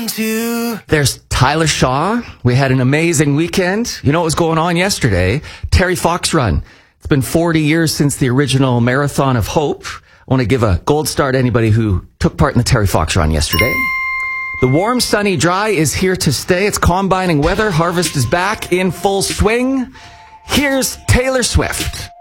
1, 2. There's Tyler Shaw. We had an amazing weekend. You know what was going on yesterday? Terry Fox Run. It's been 40 years since the original Marathon of Hope. I want to give a gold star to anybody who took part in the Terry Fox Run yesterday. The warm, sunny, dry is here to stay. It's combining weather. Harvest is back in full swing. Here's Taylor Swift.